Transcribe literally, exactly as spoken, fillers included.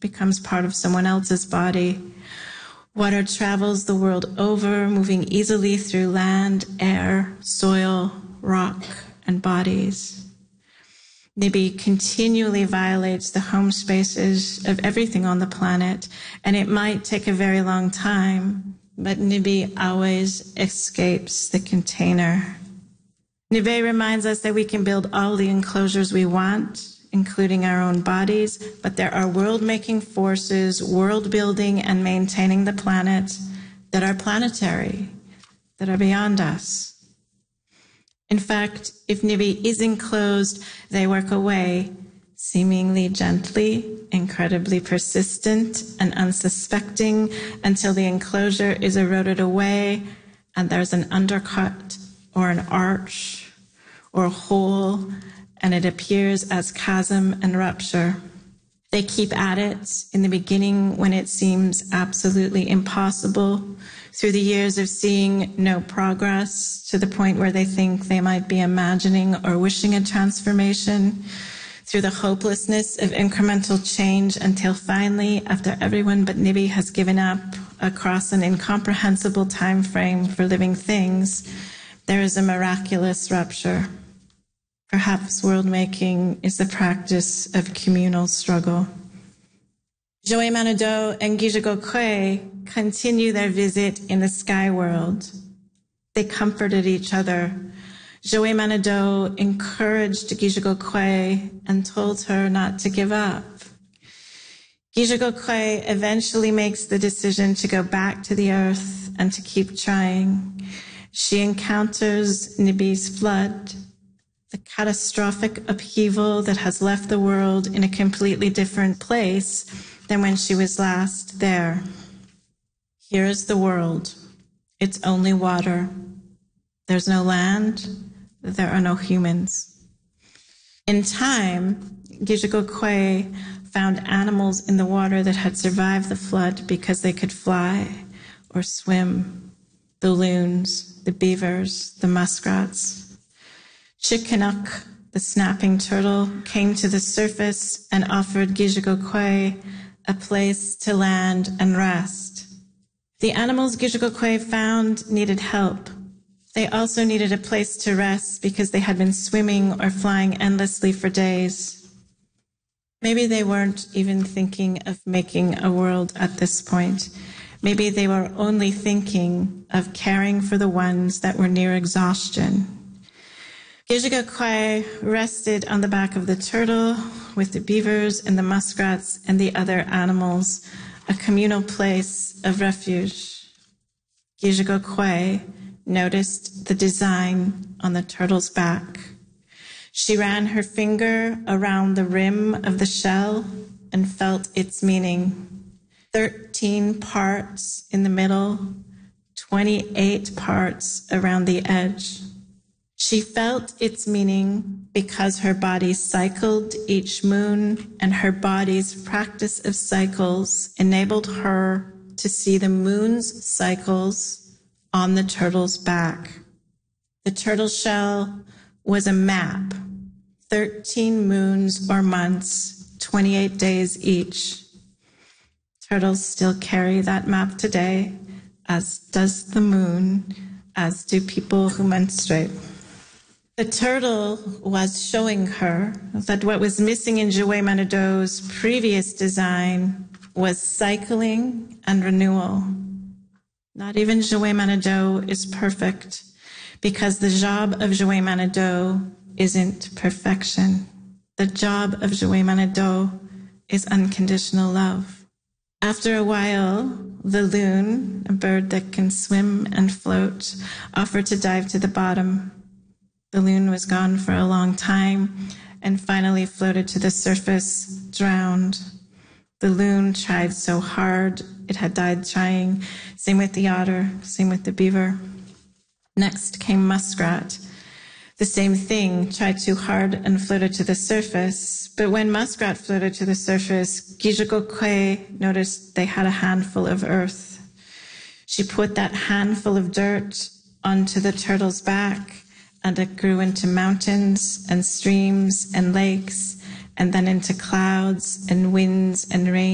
becomes part of someone else's body. Water travels the world over, moving easily through land, air, soil, rock, and bodies. Nibi continually violates the home spaces of everything on the planet, and it might take a very long time, but Nibi always escapes the container. Nibi reminds us that we can build all the enclosures we want, including our own bodies, but there are world-making forces, world-building and maintaining the planet that are planetary, that are beyond us. In fact, if Nibi is enclosed, they work away, seemingly gently, incredibly persistent and unsuspecting, until the enclosure is eroded away and there's an undercut or an arch or a hole, and it appears as chasm and rupture. They keep at it in the beginning when it seems absolutely impossible, through the years of seeing no progress to the point where they think they might be imagining or wishing a transformation, through the hopelessness of incremental change, until finally, after everyone but Nibi has given up across an incomprehensible time frame for living things, there is a miraculous rupture. Perhaps world-making is the practice of communal struggle. Joe Manado and Gijago Kwe continue their visit in the sky world. They comforted each other. Joe Manado encouraged Gijago Kwe and told her not to give up. Gijago Kwe eventually makes the decision to go back to the earth and to keep trying. She encounters Nibi's flood, the catastrophic upheaval that has left the world in a completely different place than when she was last there. Here is the world. It's only water. There's no land. There are no humans. In time, Gijago Kwe found animals in the water that had survived the flood because they could fly or swim. The loons, the beavers, the muskrats. Chikanuk, the snapping turtle, came to the surface and offered Gijago Kwe a place to land and rest. The animals Gijago Kwe found needed help. They also needed a place to rest because they had been swimming or flying endlessly for days. Maybe they weren't even thinking of making a world at this point. Maybe they were only thinking of caring for the ones that were near exhaustion. Gijago Kwe rested on the back of the turtle with the beavers and the muskrats and the other animals, a communal place of refuge. Gijago Kwe noticed the design on the turtle's back. She ran her finger around the rim of the shell and felt its meaning. Thirteen parts in the middle, twenty-eight parts around the edge. She felt its meaning because her body cycled each moon, and her body's practice of cycles enabled her to see the moon's cycles on the turtle's back. The turtle shell was a map, thirteen moons or months, twenty-eight days each. Turtles still carry that map today, as does the moon, as do people who menstruate. The turtle was showing her that what was missing in Joe Manado's previous design was cycling and renewal. Not even Joe Manado is perfect, because the job of Joe Manado isn't perfection. The job of Joe Manado is unconditional love. After a while, the loon, a bird that can swim and float, offered to dive to the bottom. The loon was gone for a long time and finally floated to the surface, drowned. The loon tried so hard, it had died trying. Same with the otter, same with the beaver. Next came muskrat. The same thing, tried too hard and floated to the surface. But when muskrat floated to the surface, Gijago Kwe noticed they had a handful of earth. She put that handful of dirt onto the turtle's back, and it grew into mountains and streams and lakes, and then into clouds and winds and rain.